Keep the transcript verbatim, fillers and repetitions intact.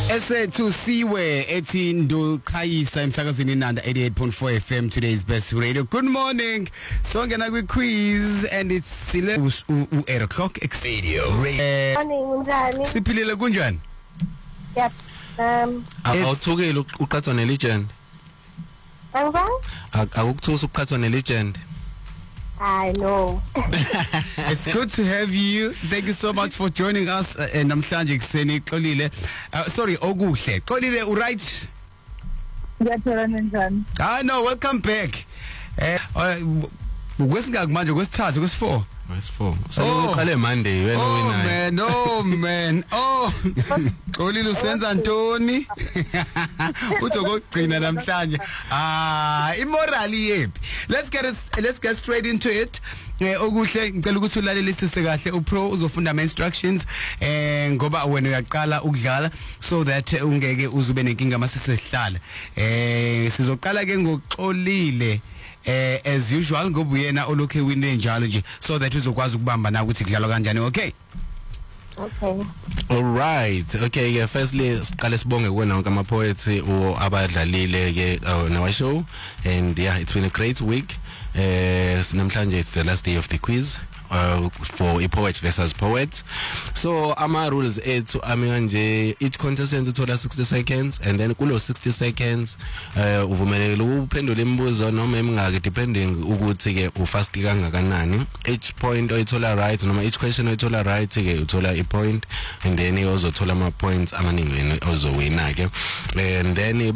Esethu siwe ethi ndoqhayisa emsakazweni Nanda eighty-eight point four F M, today's best radio. Good morning. Songena kwi quiz and it's sile u eight o'clock radio. Morning njani? Siphilile kunjani? Yep. Um awuthukile uqhathwa ne legend. Angizange? Akukuthusa uqhathwa ne legend. I know. It's good to have you. Thank you so much for joining us uh, namhlanje kuseni Xolile. Uh, sorry, okuhle. Xolile, u right? Ngiyathola njani? Ah no, welcome back. Eh kwesingaki manje kwesithathu kwesi-four? West four. So uqale Monday wena Oh wena. man, oh man. Oh. Xolile usenza ntoni? Uthi ukugcina namhlanje. Ah, imorali yephi? Let's get it, let's get straight into it. Eh okuhle ngicela ukuthi ulalelisise kahle uPro uzofunda ama instructions eh ngoba wena uyaqala ukudlala so that ungeke uzube nenkinga masesihlala. Eh sizoqala ke ngoXolile. Eh as usual ngoba uyena olokhe wine njalo nje so that uzokwazi ukubamba na ukuthi kudlalwa kanjani. Okay? Okay. All right. Okay, yeah, firstly siqale sibonge kuwena wonke ama poets o abadlalile ke nawa show, and yeah, it's been a great week. Eh namhlanje it's the last day of the quiz uh, for a poet versus poet. So ama rules ethu ami kanje, each contestant uthola sixty seconds, and then kulo sixty seconds uh, uvumelekile uphendule imibuzo noma emingaki depending ukuthi ke ufast kangakanani. Each point oyithola right noma each question oyithola right ke uthola a point, and then uzothola ama points amaningi ozowina ke, and then